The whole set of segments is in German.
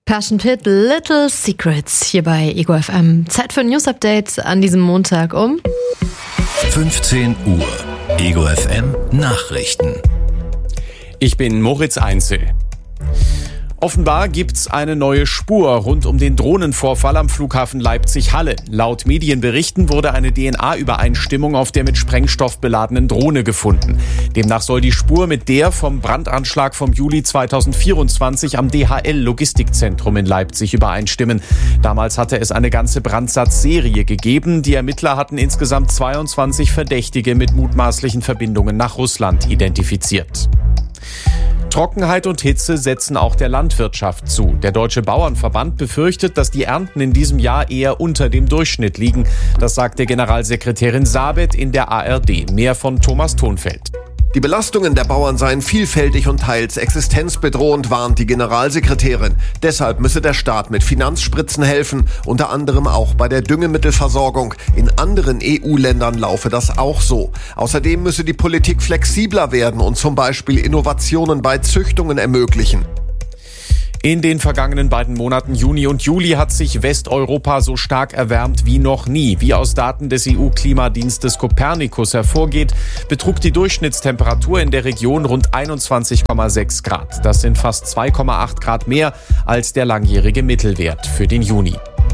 Passion Pit, Little Secrets hier bei Ego FM. Zeit für ein News-Update an diesem Montag um 15 Uhr. Ego FM Nachrichten. Ich bin Moritz Einzel. Offenbar gibt's eine neue Spur rund um den Drohnenvorfall am Flughafen Leipzig-Halle. Laut Medienberichten wurde eine DNA-Übereinstimmung auf der mit Sprengstoff beladenen Drohne gefunden. Demnach soll die Spur mit der vom Brandanschlag vom Juli 2024 am DHL-Logistikzentrum in Leipzig übereinstimmen. Damals hatte es eine ganze Brandsatzserie gegeben. Die Ermittler hatten insgesamt 22 Verdächtige mit mutmaßlichen Verbindungen nach Russland identifiziert. Trockenheit und Hitze setzen auch der Landwirtschaft zu. Der Deutsche Bauernverband befürchtet, dass die Ernten in diesem Jahr eher unter dem Durchschnitt liegen. Das sagte Generalsekretärin Sabet in der ARD. Mehr von Thomas Thonfeld. Die Belastungen der Bauern seien vielfältig und teils existenzbedrohend, warnt die Generalsekretärin. Deshalb müsse der Staat mit Finanzspritzen helfen, unter anderem auch bei der Düngemittelversorgung. In anderen EU-Ländern laufe das auch so. Außerdem müsse die Politik flexibler werden und zum Beispiel Innovationen bei Züchtungen ermöglichen. In den vergangenen beiden Monaten Juni und Juli hat sich Westeuropa so stark erwärmt wie noch nie. Wie aus Daten des EU-Klimadienstes Copernicus hervorgeht, betrug die Durchschnittstemperatur in der Region rund 21,6 Grad. Das sind fast 2,8 Grad mehr als der langjährige Mittelwert für den Juni.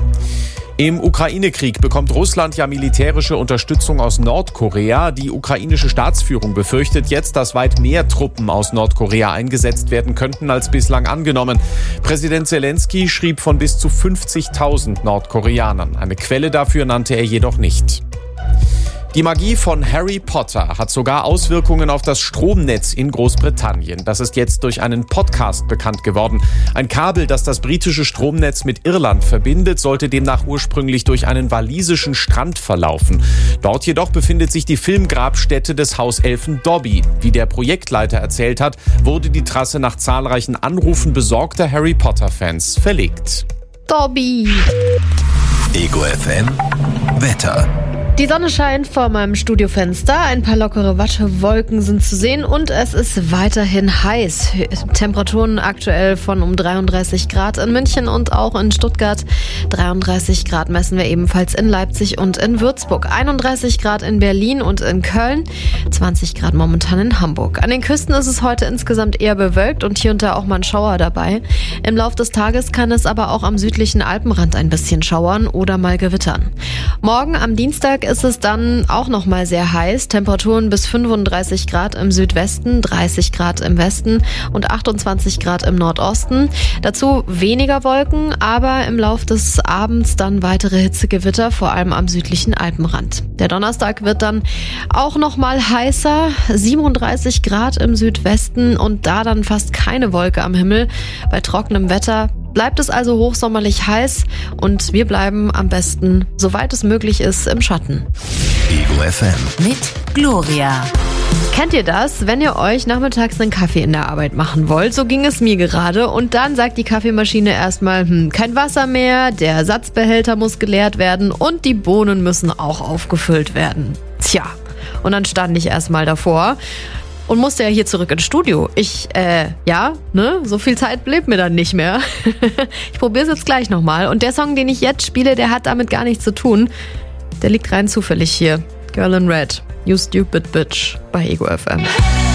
Im Ukraine-Krieg bekommt Russland ja militärische Unterstützung aus Nordkorea. Die ukrainische Staatsführung befürchtet jetzt, dass weit mehr Truppen aus Nordkorea eingesetzt werden könnten als bislang angenommen. Präsident Zelensky schrieb von bis zu 50.000 Nordkoreanern. Eine Quelle dafür nannte er jedoch nicht. Die Magie von Harry Potter hat sogar Auswirkungen auf das Stromnetz in Großbritannien. Das ist jetzt durch einen Podcast bekannt geworden. Ein Kabel, das das britische Stromnetz mit Irland verbindet, sollte demnach ursprünglich durch einen walisischen Strand verlaufen. Dort jedoch befindet sich die Filmgrabstätte des Hauselfen Dobby. Wie der Projektleiter erzählt hat, wurde die Trasse nach zahlreichen Anrufen besorgter Harry Potter-Fans verlegt. Dobby. Ego FM Wetter. Die Sonne scheint vor meinem Studiofenster, ein paar lockere Wattewolken sind zu sehen und es ist weiterhin heiß. Temperaturen aktuell von um 33 Grad in München und auch in Stuttgart. 33 Grad messen wir ebenfalls in Leipzig und in Würzburg. 31 Grad in Berlin und in Köln. 20 Grad momentan in Hamburg. An den Küsten ist es heute insgesamt eher bewölkt und hier und da auch mal ein Schauer dabei. Im Lauf des Tages kann es aber auch am südlichen Alpenrand ein bisschen schauern oder mal gewittern. Morgen am Dienstag ist es dann auch noch mal sehr heiß. Temperaturen bis 35 Grad im Südwesten, 30 Grad im Westen und 28 Grad im Nordosten. Dazu weniger Wolken, aber im Lauf des Abends dann weitere Hitzegewitter, vor allem am südlichen Alpenrand. Der Donnerstag wird dann auch noch mal heißer, 37 Grad im Südwesten und da dann fast keine Wolke am Himmel. Bei trockenem Wetter bleibt es also hochsommerlich heiß und wir bleiben am besten, soweit es möglich ist, im Schatten. Ego FM mit Gloria. Kennt ihr das, wenn ihr euch nachmittags einen Kaffee in der Arbeit machen wollt? So ging es mir gerade und dann sagt die Kaffeemaschine erstmal, kein Wasser mehr, der Ersatzbehälter muss geleert werden und die Bohnen müssen auch aufgefüllt werden. Tja, und dann stand ich erstmal davor und musste ja hier zurück ins Studio. So viel Zeit blieb mir dann nicht mehr. Ich probiere es jetzt gleich nochmal. Und der Song, den ich jetzt spiele, der hat damit gar nichts zu tun. Der liegt rein zufällig hier. Girl in Red, You Stupid Bitch bei Ego FM.